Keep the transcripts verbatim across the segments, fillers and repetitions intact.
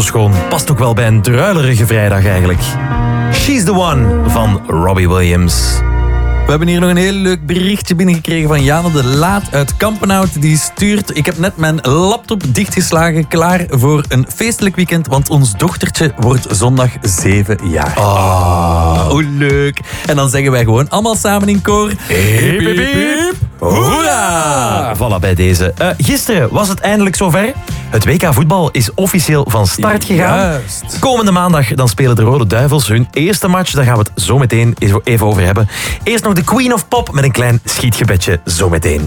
schoon. Past ook wel bij een druilerige vrijdag eigenlijk. She's the One van Robbie Williams. We hebben hier nog een heel leuk berichtje binnengekregen van Jana de Laat uit Kampenhout. Die stuurt: ik heb net mijn laptop dichtgeslagen, klaar voor een feestelijk weekend, want ons dochtertje wordt zondag zeven jaar. Oh, hoe leuk. En dan zeggen wij gewoon allemaal samen in koor: hip, hip, hip, hoera! Voilà, bij deze. Uh, gisteren was het eindelijk zover. Het W K voetbal is officieel van start gegaan. Juist. Komende maandag dan spelen de Rode Duivels hun eerste match. Daar gaan we het zo meteen even over hebben. Eerst nog de Queen of Pop met een klein schietgebedje zometeen.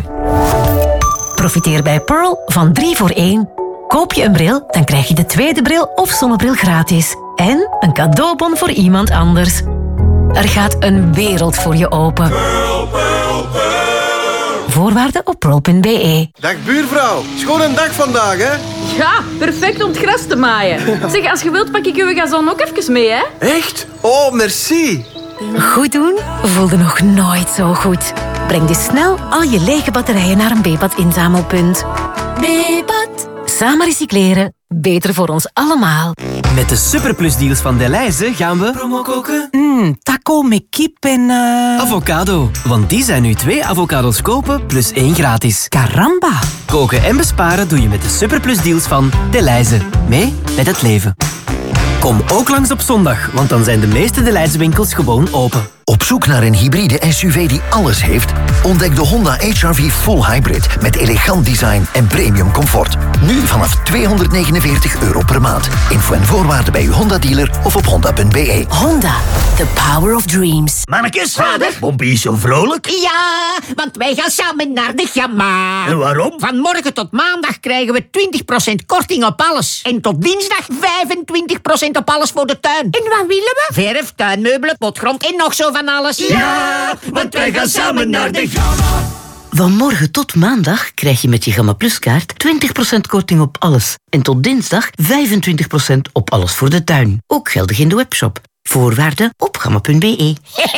Profiteer bij Pearl van drie voor één. Koop je een bril, dan krijg je de tweede bril of zonnebril gratis. En een cadeaubon voor iemand anders. Er gaat een wereld voor je open. Pearl, Pearl, Pearl. Voorwaarden op pearl punt b e. Dag buurvrouw, schoon een dag vandaag, hè? Ja, perfect om het gras te maaien. Zeg, als je wilt pak ik uw gazon ook even mee, hè? Echt? Oh, merci. Goed doen voelde nog nooit zo goed. Breng dus snel al je lege batterijen naar een B-pad inzamelpunt. B-pad. Samen recycleren. Beter voor ons allemaal. Met de superplusdeals van Delhaize gaan we promo koken. Mm, taco met kip en... Uh... Avocado. Want die zijn nu twee avocados kopen plus één gratis. Caramba. Koken en besparen doe je met de superplusdeals van Delhaize. Mee met het leven. Kom ook langs op zondag, want dan zijn de meeste Delhaize winkels gewoon open. Op zoek naar een hybride S U V die alles heeft? Ontdek de Honda H R V Full Hybrid met elegant design en premium comfort. Nu vanaf tweehonderdnegenenveertig euro per maand. Info en voorwaarden bij uw Honda-dealer of op honda punt b e. Honda, the power of dreams. Mannekes, vader, Bompie is zo vrolijk. Ja, want wij gaan samen naar de Gamma. En waarom? Van morgen tot maandag krijgen we twintig procent korting op alles. En tot dinsdag vijfentwintig procent op alles voor de tuin. En wat willen we? Verf, tuinmeubelen, potgrond en nog zo van alles. Ja, want wij gaan samen naar de Gamma. Van morgen tot maandag krijg je met je Gamma Plus kaart twintig procent korting op alles. En tot dinsdag vijfentwintig procent op alles voor de tuin. Ook geldig in de webshop. Voorwaarden op gamma punt b e.